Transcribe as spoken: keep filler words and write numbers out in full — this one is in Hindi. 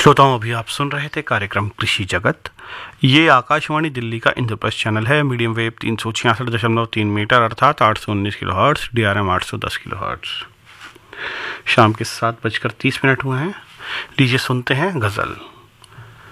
श्रोताओं, अभी आप सुन रहे थे कार्यक्रम कृषि जगत। ये आकाशवाणी दिल्ली का इंद्रप्रस्थ चैनल है। मीडियम वेव तीन सौ छियासठ दशमलव तीन मीटर अर्थात आठ सौ उन्नीस kilo hertz, D R M आठ सौ दस किलो हर्ट्स। शाम के सात बजकर तीस मिनट हुए हैं। लीजिए सुनते हैं गज़ल।